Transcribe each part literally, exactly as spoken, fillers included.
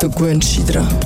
du gewöhnst dich dran.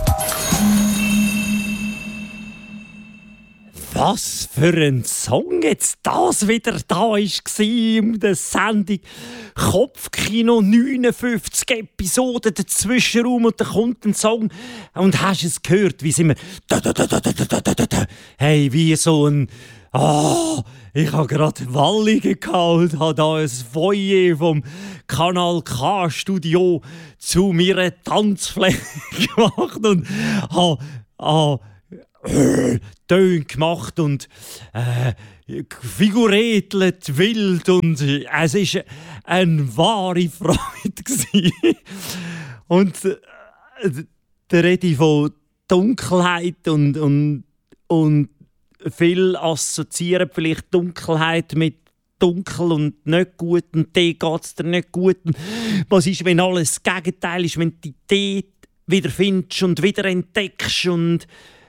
Was für ein Song jetzt das wieder da war in der Sendung Kopfkino, neunundfünfzig Episoden, der Zwischenraum und dann kommt ein Song und hast es gehört, wie sind wir da, da, da, da, da, da, da, da. Hey, wie so ein oh, ich habe gerade Wallungen gehabt und habe da ein Foyer vom Kanal K Studio zu meiner Tanzfläche gemacht und habe, habe Töne gemacht und äh, figuretelt wild und äh, es war eine wahre Freude. Und äh, da rede ich von Dunkelheit und, und, und viel assoziieren vielleicht Dunkelheit mit dunkel und nicht gut und dir geht es dir nicht gut. Und was ist, wenn alles das Gegenteil ist, wenn du dich wieder findest und wieder entdeckst und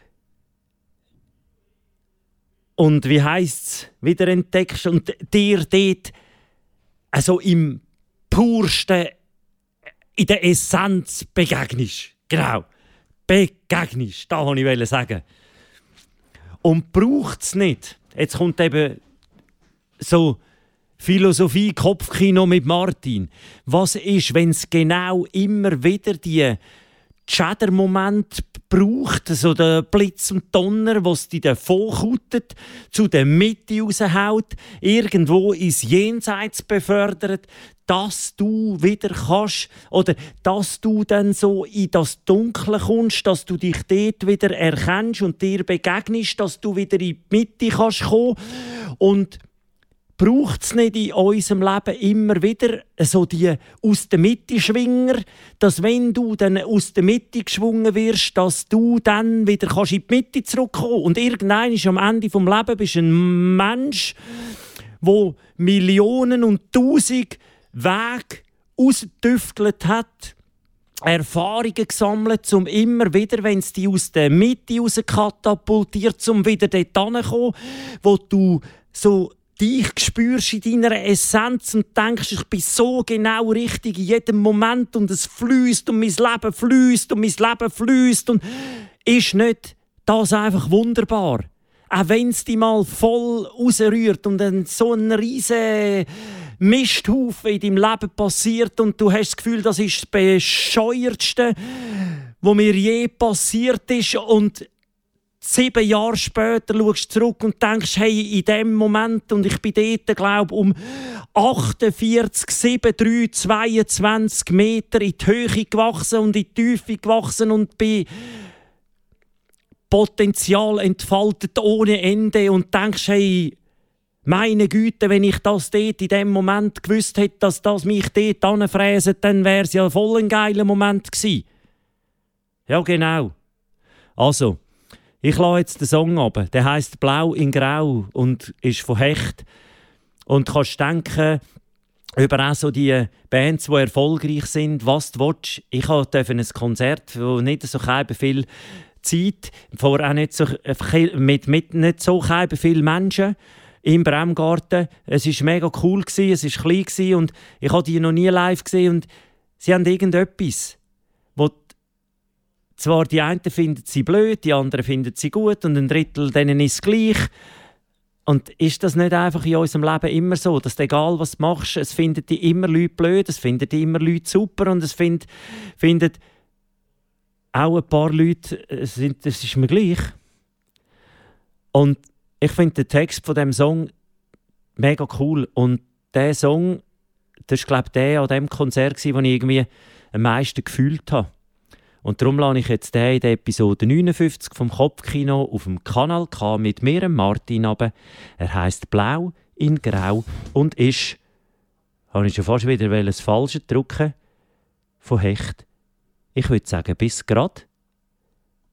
Und wie heisst es, wieder entdeckst und dir dort also im pursten, in der Essenz begegnest. Genau, begegnest, das wollte ich sagen. Und braucht es nicht. Jetzt kommt eben so Philosophie, Kopfkino mit Martin. Was ist, wenn es genau immer wieder die Schädermoment braucht, so der Blitz und Donner, was die davon kutet, zu der Mitte raushaut, irgendwo ins Jenseits befördert, dass du wieder kannst, oder dass du dann so in das Dunkle kommst, dass du dich dort wieder erkennst und dir begegnest, dass du wieder in die Mitte kannst kommen. Und braucht es nicht in unserem Leben immer wieder so die aus der Mitte Schwinger, dass wenn du dann aus der Mitte geschwungen wirst, dass du dann wieder kannst in die Mitte zurückkommen. Und irgendwann ist am Ende des Lebens bist du ein Mensch, der Millionen und Tausend Wege ausgetüftelt hat, Erfahrungen gesammelt, um immer wieder, wenn es dich aus der Mitte raus katapultiert, um wieder dort hinzukommen, wo du so dich spürst in deiner Essenz und denkst, ich bin so genau richtig in jedem Moment und es fließt und mein Leben fließt und mein Leben fließt und ist nicht das einfach wunderbar? Auch wenn es dich mal voll rausrührt und dann so ein riesen Misthaufen in deinem Leben passiert und du hast das Gefühl, das ist das Bescheuertste, was mir je passiert ist, und sieben Jahre später schaust du zurück und denkst, hey, in dem Moment, und ich bin dort, glaube um achtundvierzig, sieben, drei, zweiundzwanzig Meter in die Höhe gewachsen und in die Tiefe gewachsen und bin Potenzial entfaltet ohne Ende und denkst, hey, meine Güte, wenn ich das dort in dem Moment gewusst hätte, dass das mich dort anfräset, dann wäre es ja voll ein geiler Moment gewesen. Ja, genau. Also, ich lasse jetzt den Song runter. Der heisst «Blau in Grau» und ist von Hecht. Und du kannst denken, über auch so die Bands, die erfolgreich sind, was du willst. Ich durfte ein Konzert, wo nicht so viel Zeit, vor auch nicht so, mit, mit nicht so viele Menschen im Bremgarten. Es war mega cool, es war klein und ich habe die noch nie live gesehen. Und sie haben irgendetwas, wo zwar die einen finden sie blöd, die anderen finden sie gut und ein Drittel denen ist es gleich. Und ist das nicht einfach in unserem Leben immer so, dass egal was du machst, es finden die immer Leute blöd, es finden die immer Leute super und es find, finden auch ein paar Leute, es ist mir gleich. Und ich finde den Text von dem Song mega cool. Und der Song, das war glaube ich der an dem Konzert, wo ich irgendwie am meisten gefühlt habe. Und darum lade ich jetzt den in der Episode neunundfünfzig vom Kopfkino auf dem Kanal K mit mir, Martin, runter. Er heisst «Blau in Grau» und ist, habe ich schon fast wieder das Falsche drücken, von Hecht. Ich würde sagen, bis grad.